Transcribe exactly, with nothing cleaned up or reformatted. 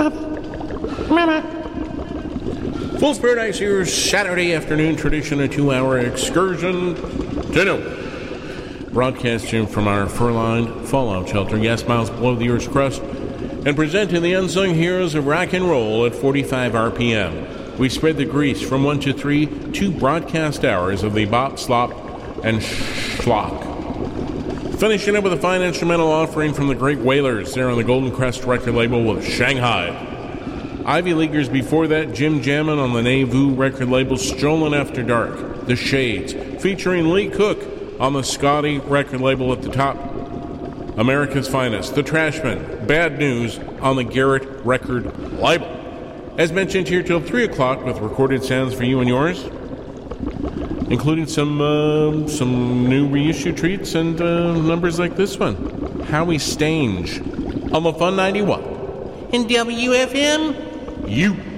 Fool's Paradise here's Saturday afternoon tradition, a two-hour excursion to know. Broadcasting from our fur-lined fallout shelter, yes, miles below the Earth's crust, and presenting the unsung heroes of rock and roll at forty-five R P M. We spread the grease from one to three, two broadcast hours of the bop, slop, and schlock. Finishing up with a fine instrumental offering from the Great Wailers there on the Golden Crest record label with Shanghai. Ivy Leaguers before that, Jim Jammin on the Nauvoo record label, Stolen After Dark. The Shades, featuring Lee Cook on the Scotty record label at the top. America's Finest, The Trashmen, Bad News on the Garrett record label. As mentioned, here till three o'clock with recorded sounds for you and yours, including some uh, some new reissue treats and uh, numbers like this one. Howie Stange on the Fun ninety-one. In W F M, you